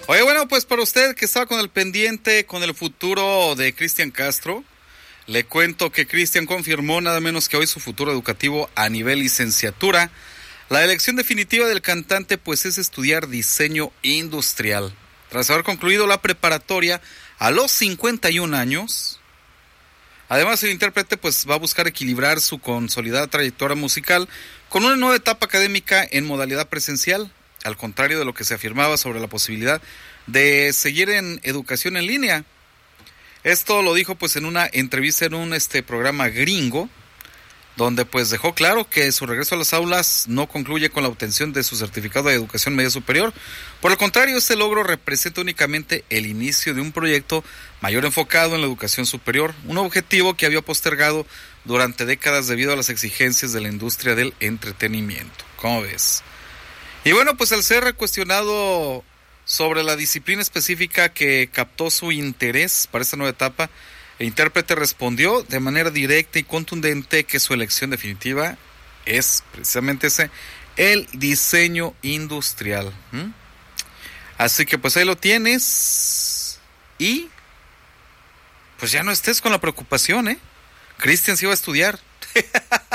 Oye, bueno, pues para usted que estaba con el pendiente, con el futuro de Cristian Castro, le cuento que Cristian confirmó nada menos que hoy su futuro educativo a nivel licenciatura. La elección definitiva del cantante pues es estudiar diseño industrial. Tras haber concluido la preparatoria a los 51 años, además el intérprete pues va a buscar equilibrar su consolidada trayectoria musical con una nueva etapa académica en modalidad presencial, al contrario de lo que se afirmaba sobre la posibilidad de seguir en educación en línea. Esto lo dijo pues en una entrevista en un programa gringo, donde pues dejó claro que su regreso a las aulas no concluye con la obtención de su certificado de educación media superior. Por el contrario, este logro representa únicamente el inicio de un proyecto mayor enfocado en la educación superior, un objetivo que había postergado durante décadas debido a las exigencias de la industria del entretenimiento. ¿Cómo ves? Y bueno, pues al ser cuestionado sobre la disciplina específica que captó su interés para esta nueva etapa, el intérprete respondió de manera directa y contundente que su elección definitiva es precisamente el diseño industrial. Así que pues ahí lo tienes y pues ya no estés con la preocupación, Cristian sí va a estudiar.